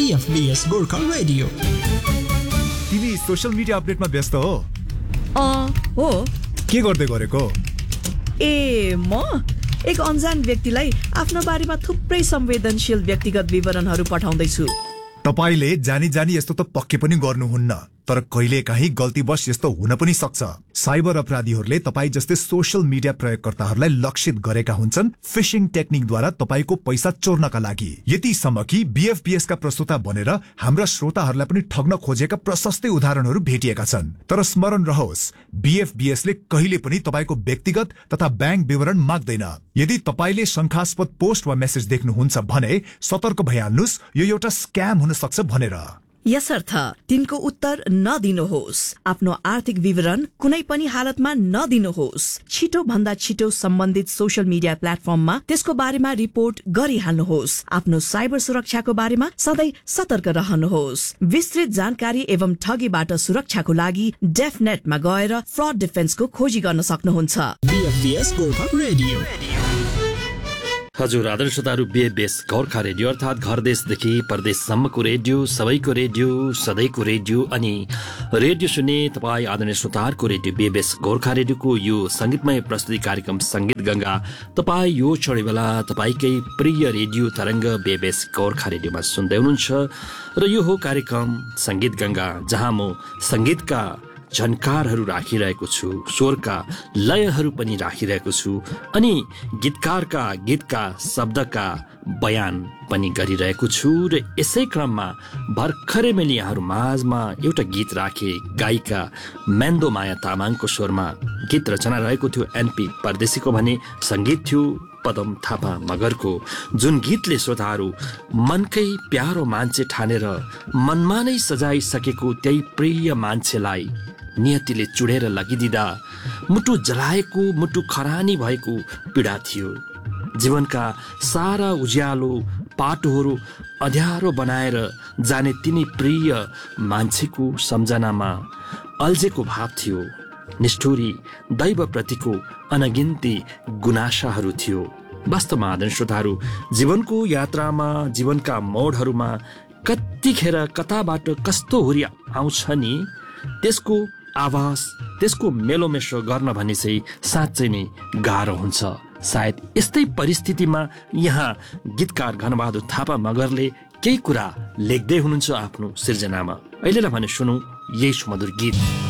BFBS Gorkha radio. तिमी social media अपडेटमा व्यस्त हो? हो। के गर्दै गरेको? म एक अनजान व्यक्तिलाई आफ्नो बारेमा थुप्रै संवेदनशील व्यक्तिगत विवरणहरू पठाउँदैछु। तपाईले जानी जानी यस्तो त पक्कै पनि गर्नुहुन्न, तर कहिलेकाहीँ गल्तीवश यस्तो हुन पनि सक्छ। साइबर अपराधीहरूले तपाई जस्तै सोशल मिडिया प्रयोगकर्ताहरूलाई लक्षित गरेका हुन्छन् फिशिङ टेक्निकद्वारा तपाईको पैसा चोर्नका लागि। यतिसम्म कि BFBS का प्रस्तोता बनेर हाम्रा श्रोताहरूलाई पनि ठग्न खोजेका प्रशस्तै उदाहरणहरू भेटिएका छन्। तर स्मरण रहोस्, BFBS ले कहिले पनि तपाईको व्यक्तिगत तथा ब्याङ्क विवरण माग्दैन। यदि तपाईले शंकास्पद पोस्ट वा मेसेज देख्नुहुन्छ भने सतर्क भइहाल्नुस्, यो एउटा स्क्याम हुन सक्छ भनेर। यसर्थ तिनको उत्तर नदिनुहोस्। आफ्नो आर्थिक विवरण कुनै पनि हालतमा नदिनुहोस्। छिटो भन्दा छिटो सम्बन्धित सोशल मिडिया प्लेटफर्ममा त्यसको बारेमा रिपोर्ट गरिहाल्नुहोस्। आफ्नो साइबर सुरक्षाको बारेमा सधैँ सतर्क रहनुहोस्। विस्तृत जानकारी एवं ठगीबाट सुरक्षाको लागि डेफनेटमा गएर फ्रड डिफेन्सको खोजी गर्न सक्नुहुन्छ। BFBS Gorkha radio. हजुर आदर्श श्रोताहरू, BFBS गोर्खा रेडियो अर्थात् घर देशदेखि परदेशसम्मको रेडियो, सबैको रेडियो, सधैँको रेडियो अनि रेडियो सुन्ने तपाईँ आदरणीय श्रोताहरूको रेडियो BFBS गोर्खा रेडियोको यो सङ्गीतमय प्रस्तुति कार्यक्रम सङ्गीत गङ्गा तपाईँ यो छोडे बेला तपाईँकै प्रिय रेडियो तरङ्ग BFBS गोर्खा रेडियोमा सुन्दै हुनुहुन्छ। र यो हो कार्यक्रम सङ्गीत गङ्गा, जहाँ म सङ्गीतका झन्कारहरू राखिरहेको छु, स्वरका लयहरू पनि राखिरहेको छु अनि गीतकारका गीतका शब्दका बयान पनि गरिरहेको छु। र यसै क्रममा भर्खरै मैले यहाँहरू माझमा एउटा गीत राखे। गायिका मेन्दो माया तामाङको स्वरमा गीत रचना रहेको थियो, NP परदेशीको भने सङ्गीत थियो पदम थापा मगरको, जुन गीतले श्रोताहरू मनकै प्यारो मान्छे ठानेर मनमा नै सजाइसकेको त्यही प्रिय मान्छेलाई नियतिले चुडेर लगिदिँदा मुटु जलाएको, मुटु खरानी भएको पीडा थियो। जीवनका सारा उज्यालो पाटोहरू अँध्यारो बनाएर जाने तिनी प्रिय मान्छेको सम्झनामा अल्झेको भाव थियो। निष्ठुरी दैवप्रतिको अनगिन्ती गुनासाहरू थियो। वास्तवमा आदरणीय श्रोताहरू, जीवनको यात्रामा, जीवनका मोडहरूमा कतिखेर कताबाट कस्तो हुरी आउँछ नि, त्यसको आवाज, त्यसको मेलोमेसो गर्न भने चाहिँ साँच्चै नै गाह्रो हुन्छ। सायद यस्तै परिस्थितिमा यहाँ गीतकार घनबहादुर थापा मगरले केही कुरा लेख्दै हुनुहुन्छ आफ्नो सिर्जनामा। अहिलेलाई भने सुनौ यही सुमधुर गीत।